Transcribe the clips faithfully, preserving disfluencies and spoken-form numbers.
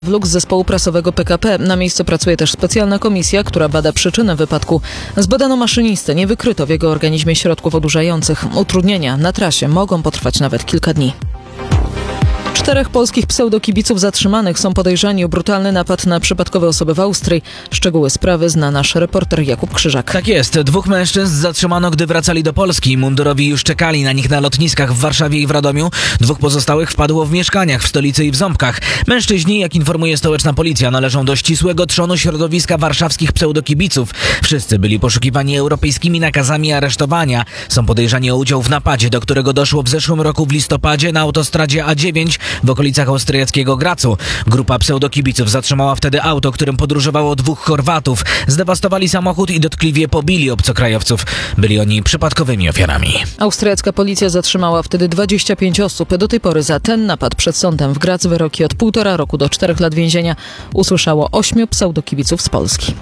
Vlog z zespołu prasowego P K P. Na miejscu pracuje też specjalna komisja, która bada przyczynę wypadku. Zbadano maszynistę, nie wykryto w jego organizmie środków odurzających. Utrudnienia na trasie mogą potrwać nawet kilka dni. Czterech polskich pseudokibiców zatrzymanych są podejrzani o brutalny napad na przypadkowe osoby w Austrii. Szczegóły sprawy zna nasz reporter Jakub Krzyżak. Tak jest. Dwóch mężczyzn zatrzymano, gdy wracali do Polski. Mundurowi już czekali na nich na lotniskach w Warszawie i w Radomiu. Dwóch pozostałych wpadło w mieszkaniach w stolicy i w Ząbkach. Mężczyźni, jak informuje stołeczna policja, należą do ścisłego trzonu środowiska warszawskich pseudokibiców. Wszyscy byli poszukiwani europejskimi nakazami aresztowania. Są podejrzani o udział w napadzie, do którego doszło w zeszłym roku w listopadzie na autostradzie A dziewięć w okolicach austriackiego Gracu. Grupa pseudokibiców zatrzymała wtedy auto, którym podróżowało dwóch Chorwatów. Zdewastowali samochód i dotkliwie pobili obcokrajowców. Byli oni przypadkowymi ofiarami. Austriacka policja zatrzymała wtedy dwadzieścia pięć osób. Do tej pory za ten napad przed sądem w Graz wyroki od półtora roku do czterech lat więzienia usłyszało ośmiu pseudokibiców z Polski.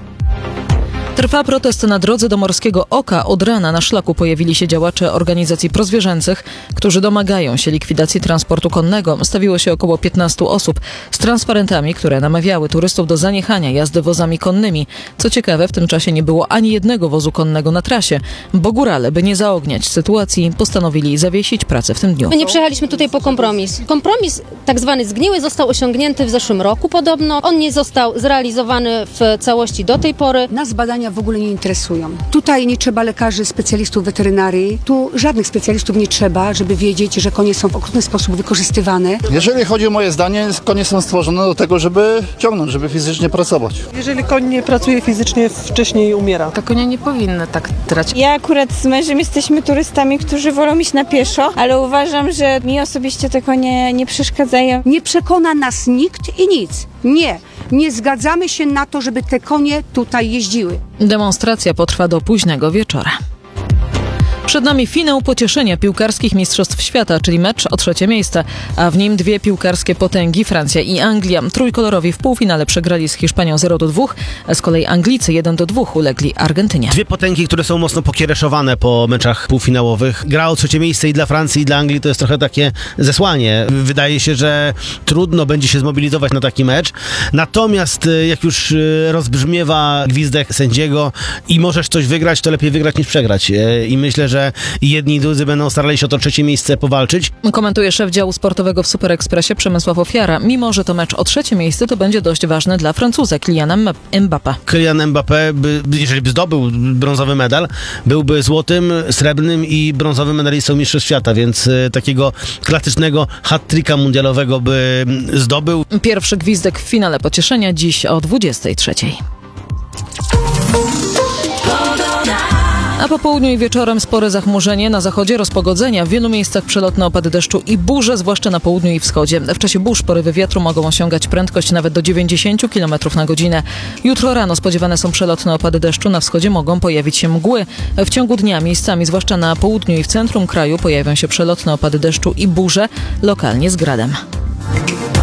Trwa protest na drodze do Morskiego Oka. Od rana na szlaku pojawili się działacze organizacji prozwierzęcych, którzy domagają się likwidacji transportu konnego. Stawiło się około piętnastu osób z transparentami, które namawiały turystów do zaniechania jazdy wozami konnymi. Co ciekawe, w tym czasie nie było ani jednego wozu konnego na trasie, bo górale, by nie zaogniać sytuacji, postanowili zawiesić pracę w tym dniu. My nie przyjechaliśmy tutaj po kompromis. Kompromis tak zwany zgniły został osiągnięty w zeszłym roku podobno. On nie został zrealizowany w całości do tej pory. Nas badania w ogóle nie interesują. Tutaj nie trzeba lekarzy, specjalistów weterynarii. Tu żadnych specjalistów nie trzeba, żeby wiedzieć, że konie są w okrutny sposób wykorzystywane. Jeżeli chodzi o moje zdanie, konie są stworzone do tego, żeby ciągnąć, żeby fizycznie pracować. Jeżeli koń nie pracuje fizycznie, wcześniej umiera. Te konie nie powinny tak tracić. Ja akurat z mężem jesteśmy turystami, którzy wolą iść na pieszo, ale uważam, że mi osobiście te konie nie przeszkadzają. Nie przekona nas nikt i nic. Nie. Nie zgadzamy się na to, żeby te konie tutaj jeździły. Demonstracja potrwa do późnego wieczora. Przed nami finał pocieszenia piłkarskich mistrzostw świata, czyli mecz o trzecie miejsce, a w nim dwie piłkarskie potęgi, Francja i Anglia. Trójkolorowi w półfinale przegrali z Hiszpanią zero do dwóch, a z kolei Anglicy jeden do dwóch ulegli Argentynie. Dwie potęgi, które są mocno pokiereszowane po meczach półfinałowych. Gra o trzecie miejsce i dla Francji, i dla Anglii to jest trochę takie zesłanie. Wydaje się, że trudno będzie się zmobilizować na taki mecz. Natomiast jak już rozbrzmiewa gwizdek sędziego i możesz coś wygrać, to lepiej wygrać niż przegrać. I myślę, że i jedni i drudzy będą starali się o to trzecie miejsce powalczyć. Komentuje szef działu sportowego w Super Expressie Przemysław Ofiara. Mimo że to mecz o trzecie miejsce, to będzie dość ważny dla Francuza Kyliana Mbappé. Kylian Mbappé, by, jeżeli by zdobył brązowy medal, byłby złotym, srebrnym i brązowym medalistą mistrzostw świata, więc y, takiego klasycznego hat-tricka mundialowego by zdobył. Pierwszy gwizdek w finale pocieszenia dziś o dwudziestej trzeciej. A po południu i wieczorem spore zachmurzenie, na zachodzie rozpogodzenia, w wielu miejscach przelotne opady deszczu i burze, zwłaszcza na południu i wschodzie. W czasie burz porywy wiatru mogą osiągać prędkość nawet do dziewięćdziesiąt kilometrów na godzinę. Jutro rano spodziewane są przelotne opady deszczu, na wschodzie mogą pojawić się mgły. W ciągu dnia miejscami, zwłaszcza na południu i w centrum kraju, pojawią się przelotne opady deszczu i burze, lokalnie z gradem.